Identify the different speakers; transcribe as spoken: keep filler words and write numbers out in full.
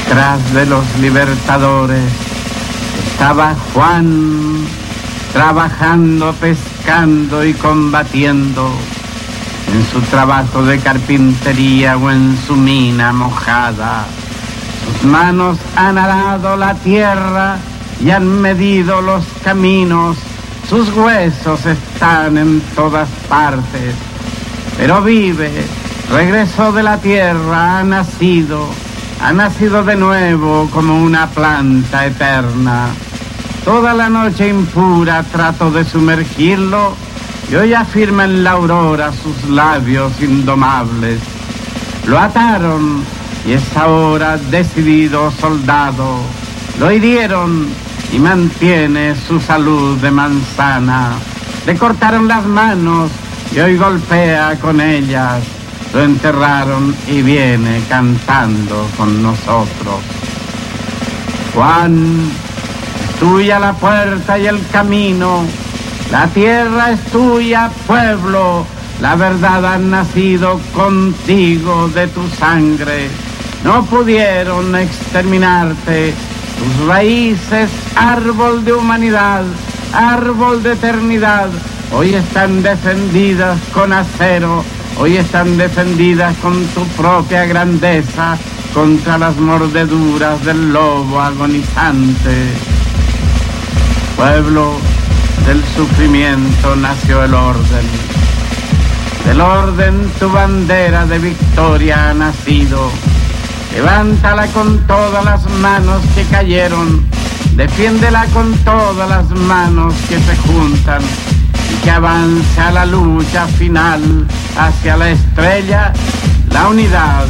Speaker 1: Detrás de los libertadores estaba Juan, trabajando, pescando y combatiendo en su trabajo de carpintería o en su mina mojada. Sus manos han arado la tierra y han medido los caminos. Sus huesos están en todas partes, pero vive, regresó de la tierra, ha nacido, ha nacido de nuevo como una planta eterna. Toda la noche impura trato de sumergirlo y hoy afirma en la aurora sus labios indomables. Lo ataron y es ahora decidido soldado. Lo hirieron y mantiene su salud de manzana. Le cortaron las manos y hoy golpea con ellas. Lo enterraron y viene cantando con nosotros. Juan, es tuya la puerta y el camino, la tierra es tuya, pueblo, la verdad ha nacido contigo de tu sangre. No pudieron exterminarte, tus raíces, árbol de humanidad, árbol de eternidad, hoy están defendidas con acero. Hoy están defendidas con tu propia grandeza contra las mordeduras del lobo agonizante. Pueblo, del sufrimiento nació el orden. Del orden tu bandera de victoria ha nacido. Levántala con todas las manos que cayeron. Defiéndela con todas las manos que se juntan. Y que avance a la lucha final hacia la estrella, la unidad